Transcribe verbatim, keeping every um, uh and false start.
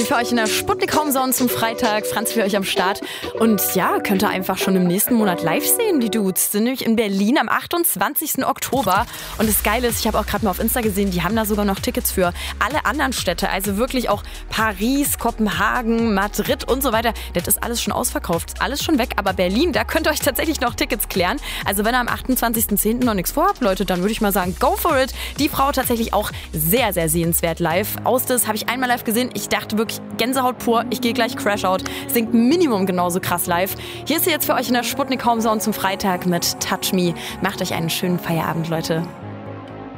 für euch in der Sputnik Homezone zum Freitag. Franz für euch am Start. Und ja, könnt ihr einfach schon im nächsten Monat live sehen, die Dudes. Sind nämlich in Berlin am achtundzwanzigsten Oktober. Und das Geile ist, ich habe auch gerade mal auf Insta gesehen, die haben da sogar noch Tickets für alle anderen Städte. Also wirklich auch Paris, Kopenhagen, Madrid und so weiter. Das ist alles schon ausverkauft. Ist alles schon weg. Aber Berlin, da könnt ihr euch tatsächlich noch Tickets klären. Also wenn ihr am achtundzwanzigsten zehnten noch nichts vorhabt, Leute, dann würde ich mal sagen, go for it. Die Frau tatsächlich auch sehr, sehr sehenswert live. Austes habe ich einmal live gesehen. Ich dachte wirklich, Gänsehaut pur. Ich gehe gleich Crash Out. Singt Minimum genauso krass live. Hier ist sie jetzt für euch in der Sputnik Homezone zum Freitag mit Touch Me. Macht euch einen schönen Feierabend, Leute.